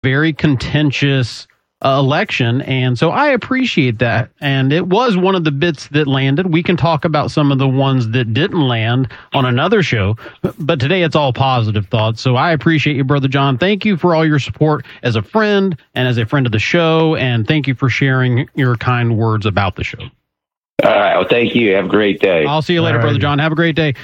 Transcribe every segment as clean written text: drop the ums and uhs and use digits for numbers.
very contentious election. And so I appreciate that. And it was one of the bits that landed. We can talk about some of the ones that didn't land on another show. But today it's all positive thoughts. So I appreciate you, Brother John. Thank you for all your support as a friend and as a friend of the show. And thank you for sharing your kind words about the show. All right. Well, thank you. Have a great day. I'll see you later, Brother John. Have a great day.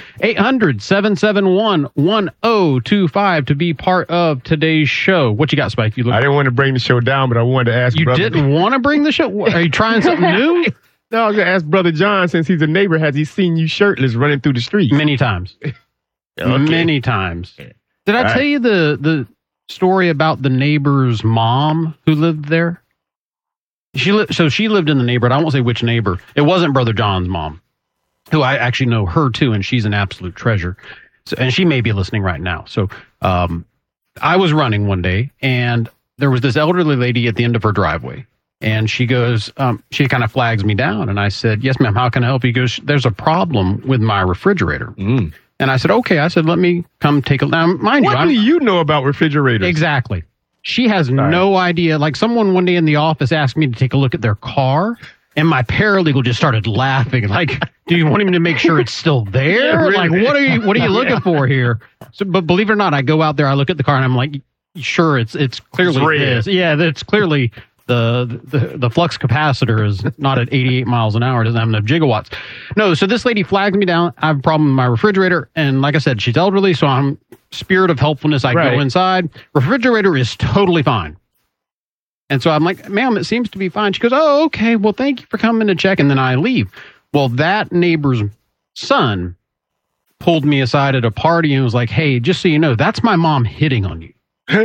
800-771-1025 to be part of today's show. What you got, Spike? I didn't want to bring the show down, but I wanted to ask Brother... didn't want to bring the show? Are you trying something new? No, I was going to ask Brother John, since he's a neighbor, has he seen you shirtless running through the street? Many times. Many times. Did I tell you the story about the neighbor's mom who lived there? She lived in the neighborhood. I won't say which neighbor. It wasn't Brother John's mom, who I actually know her too, and she's an absolute treasure. So, and she may be listening right now. So I was running one day, and there was this elderly lady at the end of her driveway. And she goes, she kind of flags me down. And I said, yes, ma'am, how can I help you? He goes, there's a problem with my refrigerator. And I said, okay. I said, let me come take a look. Now, mind you, what do you know about refrigerators? Exactly. She has no idea. Like someone one day in the office asked me to take a look at their car, and my paralegal just started laughing. Like, do you want him to make sure it's still there? Yeah, really. Like, what are you looking for here? So, but believe it or not, I go out there, I look at the car, and I'm like, sure, it's clearly this. Yeah, it's clearly the flux capacitor is not at 88 miles an hour. It doesn't have enough gigawatts. No, so this lady flagged me down. I have a problem with my refrigerator, and like I said, she's elderly, so I'm spirit of helpfulness. I go inside. Refrigerator is totally fine. And so I'm like, ma'am, it seems to be fine. She goes, oh, okay. Well, thank you for coming to check. And then I leave. Well, that neighbor's son pulled me aside at a party and was like, hey, just so you know, that's my mom hitting on you.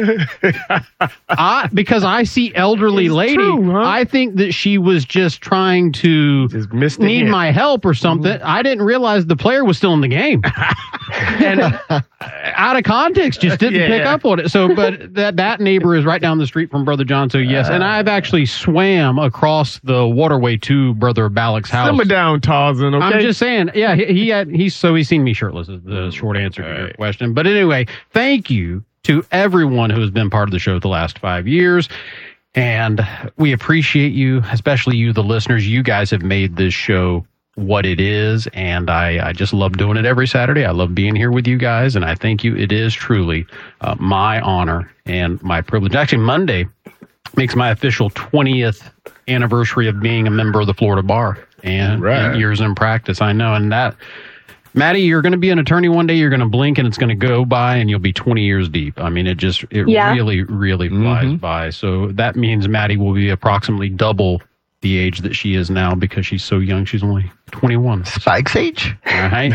Because I see elderly lady, I think that she was just trying to need my help or something. I didn't realize the player was still in the game. And out of context, just didn't pick up on it. So, but that neighbor is right down the street from Brother John. So yes, and I've actually swam across the waterway to Brother Balak's house. Simmer down, Tarzan. Okay? I'm just saying. Yeah, he's seen me shirtless. Is the short answer to your question. But anyway, thank you to everyone who has been part of the show the last 5 years. And we appreciate you, especially you, the listeners. You guys have made this show what it is. And I just love doing it every Saturday. I love being here with you guys. And I thank you. It is truly my honor and my privilege. Actually, Monday makes my official 20th anniversary of being a member of the Florida Bar and years in practice. I know. And that, Maddie, you're going to be an attorney one day. You're going to blink and it's going to go by and you'll be 20 years deep. I mean, it really, really flies by. So that means Maddie will be approximately double the age that she is now because she's so young. She's only 21. Spike's age? Right.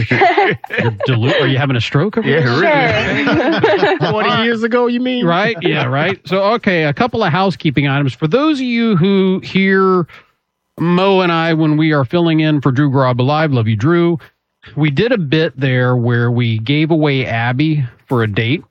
Are you having a stroke over there? Yeah, really. 20 years ago, you mean? Right. Yeah, right. So, okay, a couple of housekeeping items. For those of you who hear Mo and I when we are filling in for Drew Garabo Live, love you, Drew. We did a bit there where we gave away Abby for a date,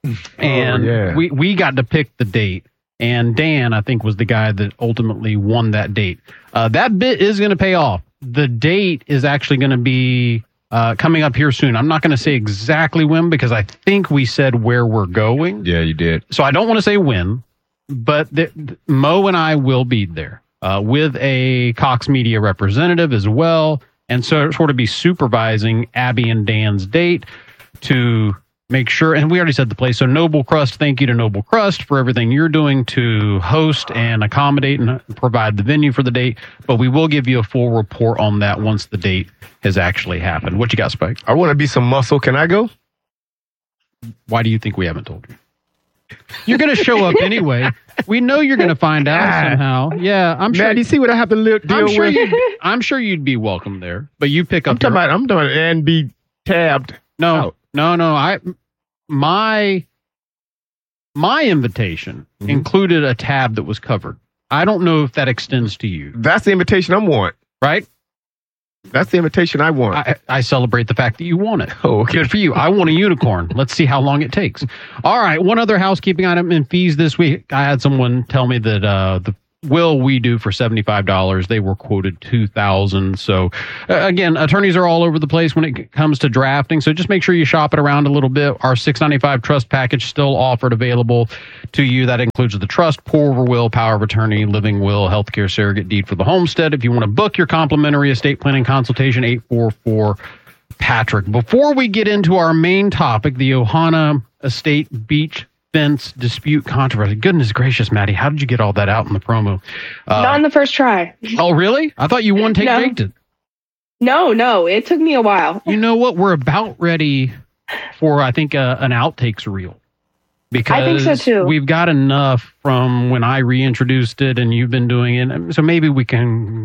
and we got to pick the date. And Dan, I think, was the guy that ultimately won that date. That bit is going to pay off. The date is actually going to be coming up here soon. I'm not going to say exactly when because I think we said where we're going. Yeah, you did. So I don't want to say when, but Mo and I will be there with a Cox Media representative as well. And so sort of be supervising Abby and Dan's date to make sure, and we already said the place. So Noble Crust, thank you to Noble Crust for everything you're doing to host and accommodate and provide the venue for the date. But we will give you a full report on that once the date has actually happened. What you got, Spike? I want to be some muscle. Can I go? Why do you think we haven't told you? You're going to show up anyway. We know you're going to find out somehow. Yeah, I'm sure. Man, you see what I have to deal with? I'm sure you'd be welcome there, but you pick up. I'm talking about and be tabbed. No. My invitation included a tab that was covered. I don't know if that extends to you. That's the invitation I want. Right? That's the invitation I want. I celebrate the fact that you want it. Oh, okay. Good for you. I want a unicorn. Let's see how long it takes. All right. One other housekeeping item in fees this week. I had someone tell me that will we do for $75? They were quoted $2,000. So again, attorneys are all over the place when it comes to drafting. So just make sure you shop it around a little bit. Our $695 trust package still offered available to you. That includes the trust, pour-over will, power of attorney, living will, healthcare surrogate deed for the homestead. If you want to book your complimentary estate planning consultation, 844-PATRICK. Before we get into our main topic, the Ohana Estate Beach fence dispute controversy. Goodness gracious, Maddie, how did you get all that out in the promo? Not on the first try. Oh, really? I thought you one take baked it. No, it took me a while. You know what? We're about ready for, I think, an outtakes reel. Because I think so too. We've got enough from when I reintroduced it and you've been doing it. So maybe we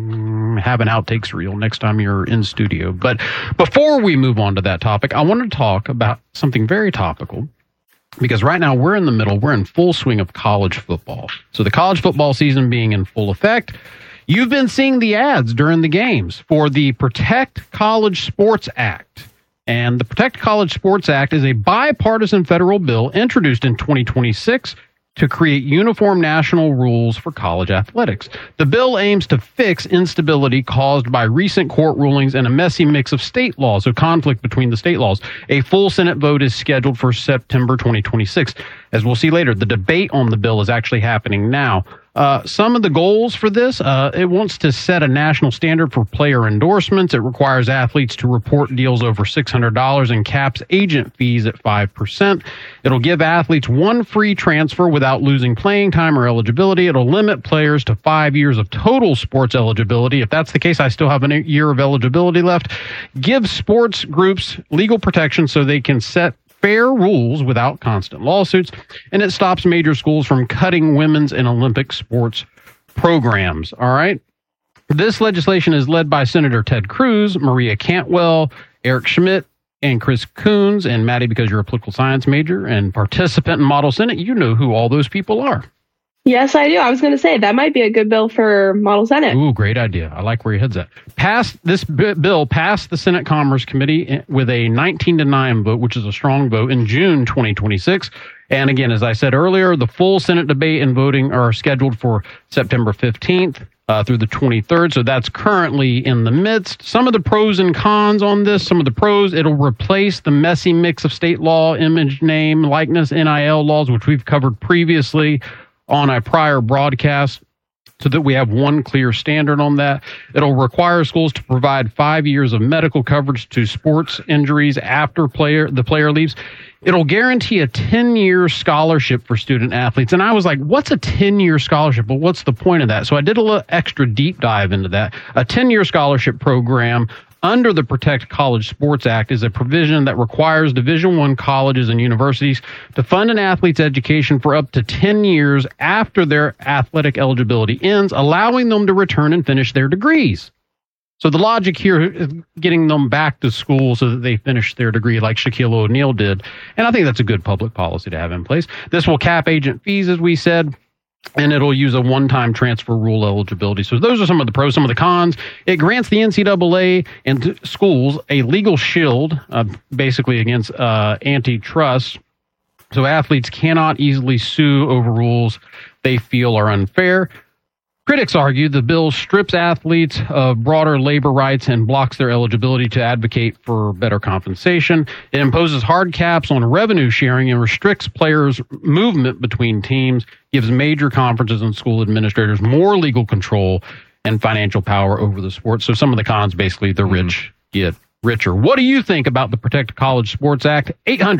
can have an outtakes reel next time you're in studio. But before we move on to that topic, I want to talk about something very topical. Because right now we're in full swing of college football. So the college football season being in full effect, you've been seeing the ads during the games for the Protect College Sports Act. And the Protect College Sports Act is a bipartisan federal bill introduced in 2026 to create uniform national rules for college athletics. The bill aims to fix instability caused by recent court rulings and a messy mix of state laws, so conflict between the state laws. A full Senate vote is scheduled for September 2026. As we'll see later, the debate on the bill is actually happening now. Some of the goals for this, it wants to set a national standard for player endorsements. It requires athletes to report deals over $600 and caps agent fees at 5%. It'll give athletes one free transfer without losing playing time or eligibility. It'll limit players to 5 years of total sports eligibility. If that's the case, I still have a year of eligibility left. Give sports groups legal protection so they can set fair rules without constant lawsuits, and it stops major schools from cutting women's and Olympic sports programs. All right. This legislation is led by Senator Ted Cruz, Maria Cantwell, Eric Schmidt, and Chris Coons. And Maddie, because you're a political science major and participant in Model Senate, you know who all those people are. Yes, I do. I was going to say that might be a good bill for Model Senate. Ooh, great idea. I like where your head's at. This bill passed the Senate Commerce Committee with a 19-9 vote, which is a strong vote, in June 2026. And again, as I said earlier, the full Senate debate and voting are scheduled for September 15th through the 23rd. So that's currently in the midst. Some of the pros and cons on this, some of the pros, it'll replace the messy mix of state law, image, name, likeness, NIL laws, which we've covered previously on a prior broadcast, so that we have one clear standard on that. It'll require schools to provide 5 years of medical coverage to sports injuries after the player leaves. It'll guarantee a 10-year scholarship for student athletes. And I was like, what's a 10-year scholarship? Well, what's the point of that? So I did a little extra deep dive into that. A 10-year scholarship program under the Protect College Sports Act is a provision that requires Division I colleges and universities to fund an athlete's education for up to 10 years after their athletic eligibility ends, allowing them to return and finish their degrees. So the logic here is getting them back to school so that they finish their degree like Shaquille O'Neal did. And I think that's a good public policy to have in place. This will cap agent fees, as we said, and it'll use a one-time transfer rule eligibility. So those are some of the pros. Some of the cons: it grants the NCAA and schools a legal shield, basically against antitrust. So athletes cannot easily sue over rules they feel are unfair. Critics argue the bill strips athletes of broader labor rights and blocks their eligibility to advocate for better compensation. It imposes hard caps on revenue sharing and restricts players' movement between teams, gives major conferences and school administrators more legal control and financial power over the sport. So some of the cons, basically, the rich get richer. What do you think about the Protect College Sports Act?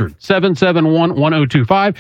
800-771-1025.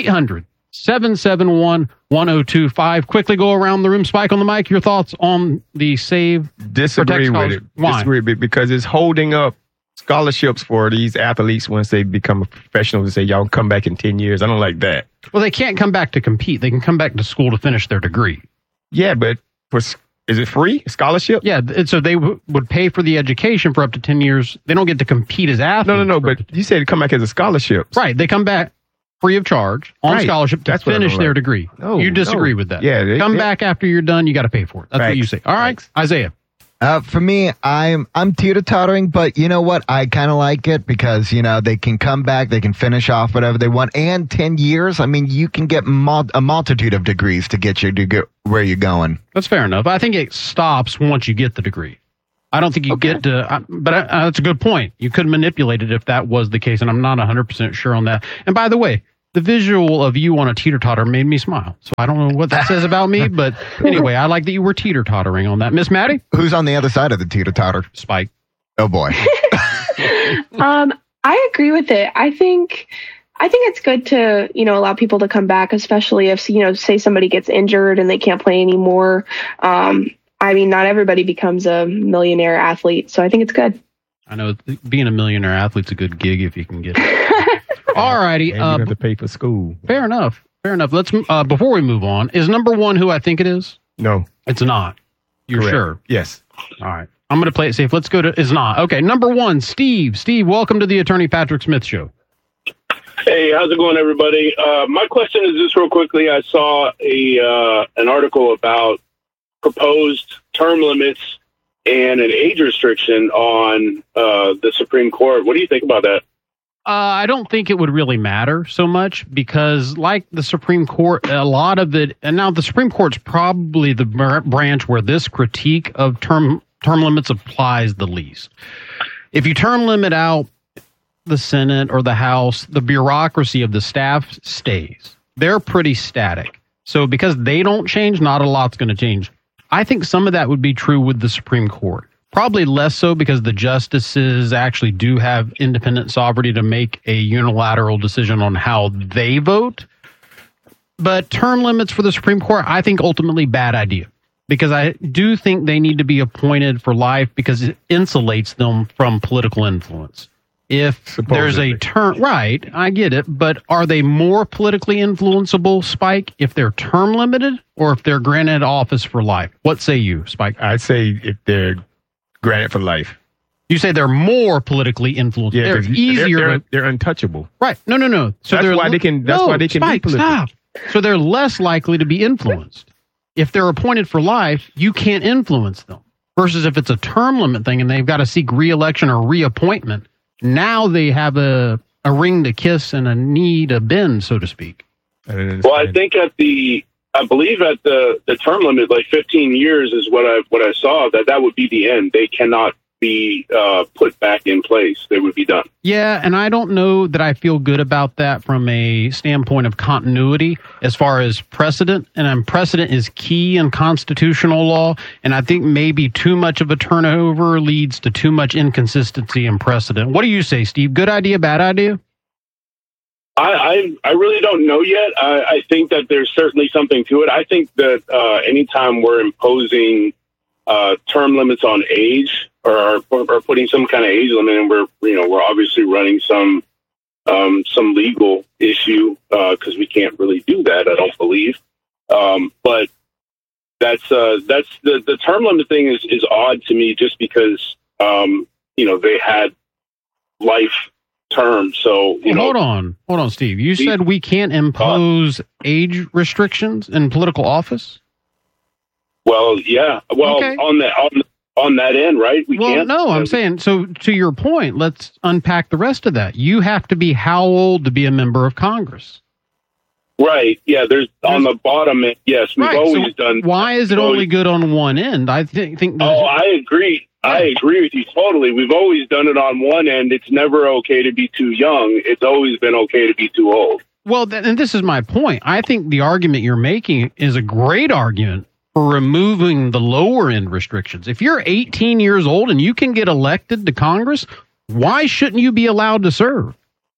800-771-1025. Quickly go around the room. Spike on the mic. Your thoughts on the Save Disagree Protect with it. Why? Disagree with it because it's holding up scholarships for these athletes once they become a professional to say, y'all come back in 10 years. I don't like that. Well, they can't come back to compete. They can come back to school to finish their degree. Yeah, but is it free? Scholarship? Yeah, so they would pay for the education for up to 10 years. They don't get to compete as athletes. No, but you said come back as a scholarship. Right, they come back free of charge on scholarship to finish their degree. No, you disagree with that? Yeah, come back after you're done. You got to pay for it. That's what you say. All right, Isaiah. For me, I'm teeter-tottering, but you know what? I kind of like it because, they can come back, they can finish off whatever they want. And 10 years, I mean, you can get a multitude of degrees to get you to go where you're going. That's fair enough. I think it stops once you get the degree. I don't think you get to, but that's a good point. You could manipulate it if that was the case, and I'm not 100% sure on that. And by the way, the visual of you on a teeter-totter made me smile. So I don't know what that says about me, but anyway, I like that you were teeter-tottering on that. Miss Maddie? Who's on the other side of the teeter-totter? Spike. Oh, boy. I agree with it. I think it's good to, allow people to come back, especially if, say somebody gets injured and they can't play anymore. Not everybody becomes a millionaire athlete, so I think it's good. I know being a millionaire athlete's a good gig if you can get it. All righty. You have to pay for school. Fair enough. Let's before we move on, is number one who I think it is? No. It's not. You're Correct. sure? Yes. All right. I'm going to play it safe. Let's go to it's not. Okay, number one, Steve. Steve, welcome to the Attorney Patrick Smith Show. Hey, how's it going, everybody? My question is just real quickly. I saw an article about proposed term limits and an age restriction on the Supreme Court. What do you think about that? I don't think it would really matter so much because, like the Supreme Court, a lot of it, and now the Supreme Court's probably the branch where this critique of term limits applies the least. If you term limit out the Senate or the House, the bureaucracy of the staff stays. They're pretty static. So because they don't change, not a lot's going to change. I think some of that would be true with the Supreme Court. Probably less so because the justices actually do have independent sovereignty to make a unilateral decision on how they vote. But term limits for the Supreme Court, I think ultimately bad idea. Because I do think they need to be appointed for life because it insulates them from political influence. If there's a term, right, I get it, but are they more politically influenceable, Spike, if they're term limited or if they're granted office for life? What say you, Spike? I'd say if they're granted for life. You say they're more politically influenced. Yeah, they're easier. They're untouchable. Right. No. So that's why they can. That's why they can Spike, be political. stop. So they're less likely to be influenced. If they're appointed for life, you can't influence them. Versus if it's a term limit thing and they've got to seek re-election or reappointment, now they have a ring to kiss and a knee to bend, so to speak. Well, I think I believe at the term limit, like 15 years is what I saw, that would be the end. They cannot be put back in place. They would be done. Yeah, and I don't know that I feel good about that from a standpoint of continuity as far as precedent. And precedent is key in constitutional law. And I think maybe too much of a turnover leads to too much inconsistency in precedent. What do you say, Steve? Good idea, bad idea? I really don't know yet. I think that there's certainly something to it. I think that anytime we're imposing term limits on age or putting some kind of age limit, and we're obviously running some legal issue because we can't really do that. I don't believe, but that's the term limit thing is odd to me just because they had life term. So hold on, Steve. You said we can't impose age restrictions in political office. Well, yeah. Well, okay. on that end, right? We can't. No, I'm saying, so to your point, let's unpack the rest of that. You have to be how old to be a member of Congress? Right. Yeah. There's on the bottom. Yes, we've always done. Why is it only good on one end? I think. I agree. I agree with you totally. We've always done it on one end. It's never okay to be too young. It's always been okay to be too old. Well, and this is my point. I think the argument you're making is a great argument for removing the lower end restrictions. If you're 18 years old and you can get elected to Congress, why shouldn't you be allowed to serve?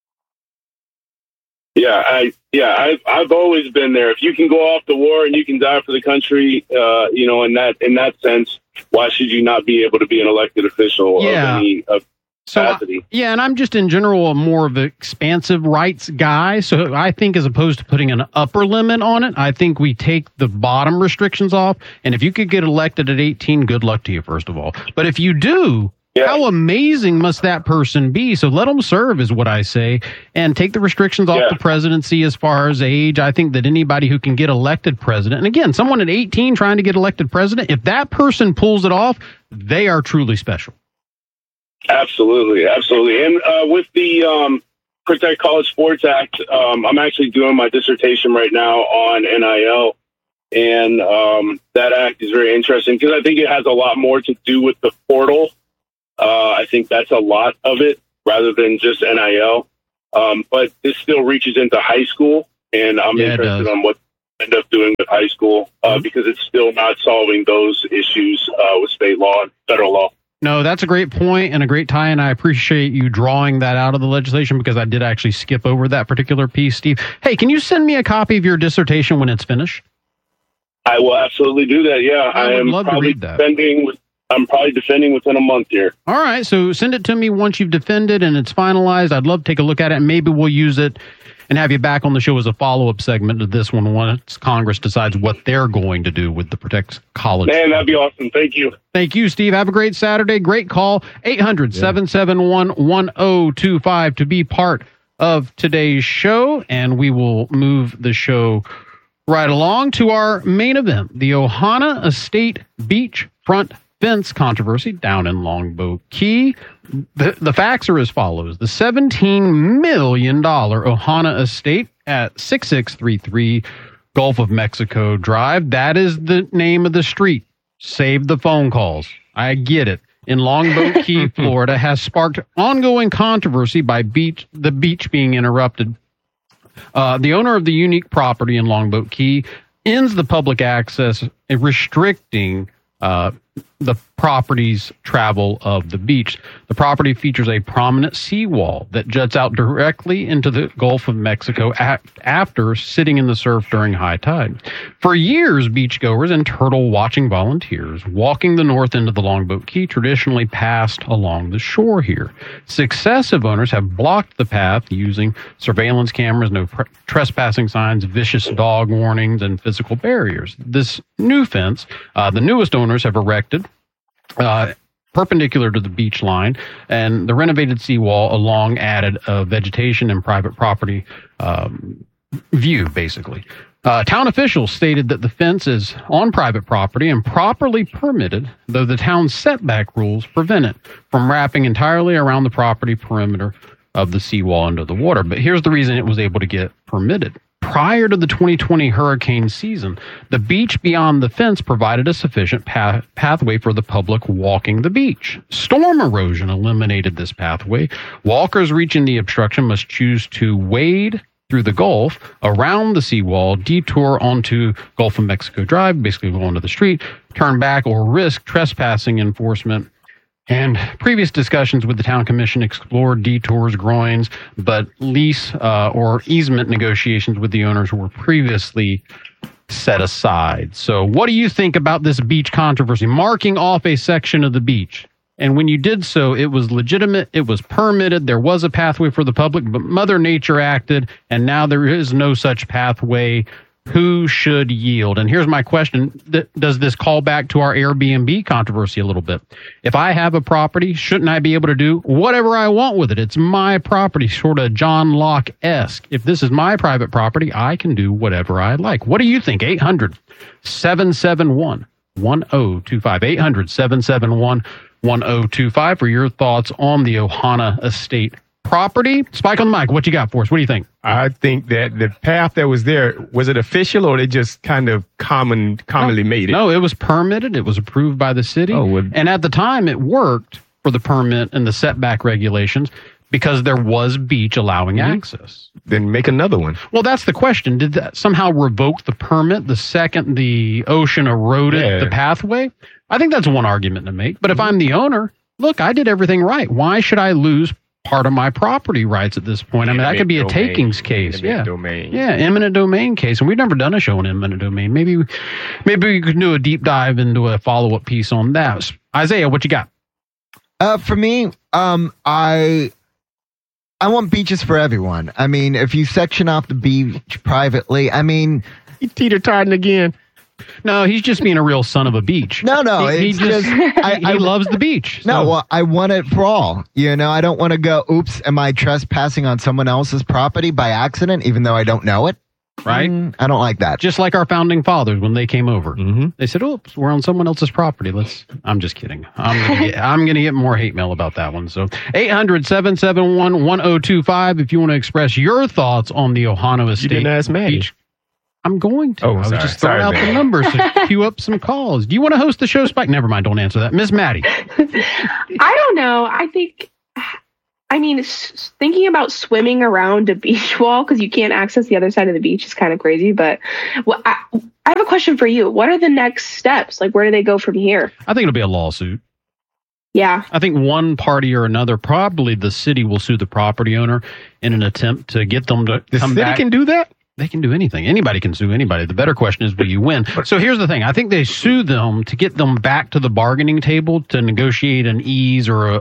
I've always been there. If you can go off to war and you can die for the country, in that sense, why should you not be able to be an elected official of any capacity? And I'm just in general more of an expansive rights guy. So I think as opposed to putting an upper limit on it, I think we take the bottom restrictions off. And if you could get elected at 18, good luck to you, first of all. But if you do, Yeah. How amazing must that person be? So let them serve is what I say, and take the restrictions off the presidency as far as age. I think that anybody who can get elected president, and again, someone at 18 trying to get elected president, if that person pulls it off, they are truly special. Absolutely. Absolutely. And with the Protect College Sports Act, I'm actually doing my dissertation right now on NIL. And that act is very interesting because I think it has a lot more to do with the portal. I think that's a lot of it rather than just NIL. But this still reaches into high school, and I'm interested on what end up doing with high school because it's still not solving those issues with state law and federal law. No, that's a great point and a great tie, and I appreciate you drawing that out of the legislation because I did actually skip over that particular piece, Steve. Hey, can you send me a copy of your dissertation when it's finished? I will absolutely do that, yeah. I would love to read that. I'm probably defending within a month here. All right, so send it to me once you've defended and it's finalized. I'd love to take a look at it, and maybe we'll use it and have you back on the show as a follow-up segment to this one once Congress decides what they're going to do with the Protect College. Man, that'd be awesome. Thank you. Thank you, Steve. Have a great Saturday. Great call. 800-771-1025 to be part of today's show, and we will move the show right along to our main event, the Ohana Estate beachfront fence controversy down in Longboat Key. The facts are as follows. The $17 million Ohana Estate at 6633 Gulf of Mexico Drive, that is the name of the street. Save the phone calls. I get it. In Longboat Key, Florida, has sparked ongoing controversy by the beach being interrupted. The owner of the unique property in Longboat Key ends the public access, restricting the property's travel of the beach. The property features a prominent seawall that juts out directly into the Gulf of Mexico after sitting in the surf during high tide. For years, beachgoers and turtle watching volunteers walking the north end of the Longboat Key traditionally passed along the shore here. Successive owners have blocked the path using surveillance cameras, no trespassing signs, vicious dog warnings, and physical barriers. This new fence, the newest owners have erected perpendicular to the beach line, and the renovated seawall along added vegetation and private property view, basically. Town officials stated that the fence is on private property and properly permitted, though the town's setback rules prevent it from wrapping entirely around the property perimeter of the seawall under the water. But here's the reason it was able to get permitted. Prior to the 2020 hurricane season, the beach beyond the fence provided a sufficient pathway for the public walking the beach. Storm erosion eliminated this pathway. Walkers reaching the obstruction must choose to wade through the Gulf, around the seawall, detour onto Gulf of Mexico Drive, basically go onto the street, turn back, or risk trespassing enforcement. And previous discussions with the town commission explored detours, groins, but lease or easement negotiations with the owners were previously set aside. So what do you think about this beach controversy, marking off a section of the beach? And when you did so, it was legitimate, it was permitted, there was a pathway for the public, but Mother Nature acted, and now there is no such pathway. Who should yield? And here's my question. Does this call back to our Airbnb controversy a little bit? If I have a property, shouldn't I be able to do whatever I want with it? It's my property, sort of John Locke-esque. If this is my private property, I can do whatever I like. What do you think? 800-771-1025. 800-771-1025 for your thoughts on the Ohana Estate property. Spike on the mic. What you got for us? What do you think? I think that the path that was there, was it official or they just kind of commonly made it? No, it was permitted. It was approved by the city. And at the time, it worked for the permit and the setback regulations because there was beach allowing access. Then make another one. Well, that's the question. Did that somehow revoke the permit the second the ocean eroded the pathway? I think that's one argument to make. But if I'm the owner, look, I did everything right. Why should I lose part of my property rights at this point? I mean, that could be a takings case. Eminent domain case. And we've never done a show on eminent domain. Maybe we could do a deep dive into a follow-up piece on that. Isaiah, what you got? For me, I want beaches for everyone. I mean, if you section off the beach privately, I mean, you teeter-totting again. No, he's just being a real son of a beach. No, He it's just I loves the beach. No, so- well, I want it for all. I don't want to go, oops, am I trespassing on someone else's property by accident, even though I don't know it? right? I don't like that. Just like our founding fathers when they came over. Mm-hmm. They said, oops, we're on someone else's property. I'm just kidding. I'm going to get more hate mail about that one. So 800-771-1025 if you want to express your thoughts on the Ohana Estate. You didn't ask Maddie. Beach. I'm going to. Oh, I was sorry. just throwing out Sorry, the man. numbers to queue up some calls. Do you want to host the show, Spike? Never mind. Don't answer that. Miss Maddie. I don't know. Thinking about swimming around a beach wall because you can't access the other side of the beach is kind of crazy. But I have a question for you. What are the next steps? Like, where do they go from here? I think it'll be a lawsuit. Yeah. I think one party or another, probably the city, will sue the property owner in an attempt to get them to The come city back. can do that? They can do anything. Anybody can sue anybody. The better question is, will you win? So here's the thing. I think they sue them to get them back to the bargaining table to negotiate an ease or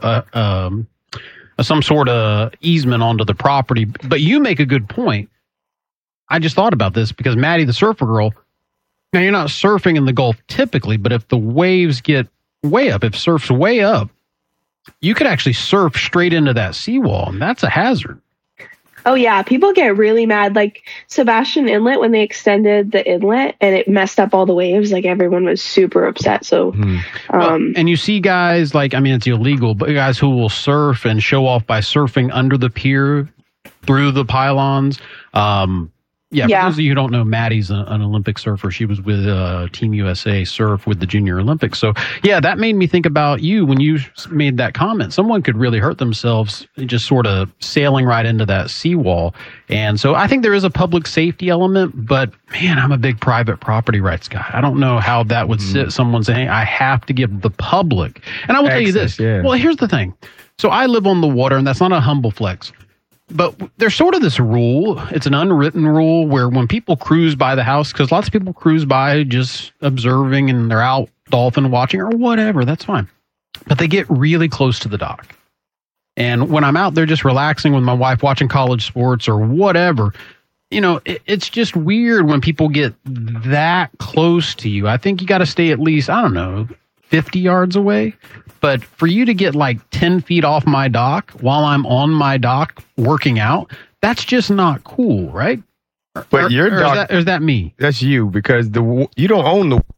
some sort of easement onto the property. But you make a good point. I just thought about this because Maddie, the surfer girl, now you're not surfing in the Gulf typically, but if the waves get way up, if surf's way up, you could actually surf straight into that seawall, and that's a hazard. Oh, yeah. People get really mad. Like Sebastian Inlet, when they extended the inlet and it messed up all the waves, like everyone was super upset. So, And you see guys it's illegal, but guys who will surf and show off by surfing under the pier through the pylons. For those of you who don't know, Maddie's an Olympic surfer. She was with Team USA Surf with the Junior Olympics. So, yeah, that made me think about you when you made that comment. Someone could really hurt themselves just sort of sailing right into that seawall. And so I think there is a public safety element, but, man, I'm a big private property rights guy. I don't know how that would sit someone saying, I have to give the public. And I will tell you this. Yeah. Well, here's the thing. So I live on the water, and that's not a humble flex. But there's sort of this rule. It's an unwritten rule where when people cruise by the house, because lots of people cruise by just observing and they're out dolphin watching or whatever, that's fine. But they get really close to the dock. And when I'm out there just relaxing with my wife, watching college sports or whatever, it's just weird when people get that close to you. I think you got to stay at least, 50 yards away. But for you to get like 10 feet off my dock while I'm on my dock working out, that's just not cool, right? But your dock, is that me? that's you because you don't own the